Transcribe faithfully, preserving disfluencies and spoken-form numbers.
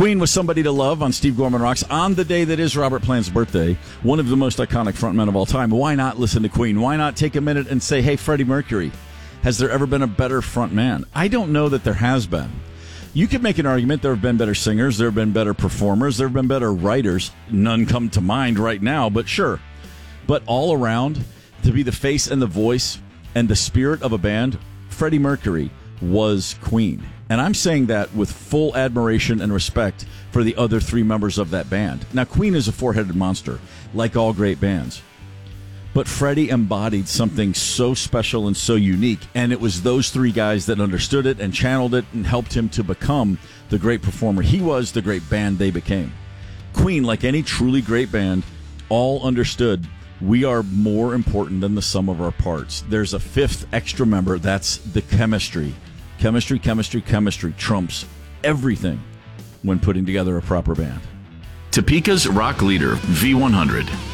Queen was Somebody to Love on Steve Gorman Rocks on the day that is Robert Plant's birthday, one of the most iconic frontmen of all time. Why not listen to Queen? Why not take a minute and say, hey, Freddie Mercury, has there ever been a better frontman? I don't know that there has been. You could make an argument there have been better singers, there have been better performers, there have been better writers. None come to mind right now, but sure. But all around, to be the face and the voice and the spirit of a band, Freddie Mercury was Queen. And I'm saying that with full admiration and respect for the other three members of that band. Now, Queen is a four-headed monster, like all great bands. But Freddie embodied something so special and so unique, and it was those three guys that understood it and channeled it and helped him to become the great performer he was, the great band they became. Queen, like any truly great band, all understood we are more important than the sum of our parts. There's a fifth extra member, that's the chemistry. Chemistry, chemistry, chemistry trumps everything when putting together a proper band. Topeka's rock leader, V one hundred.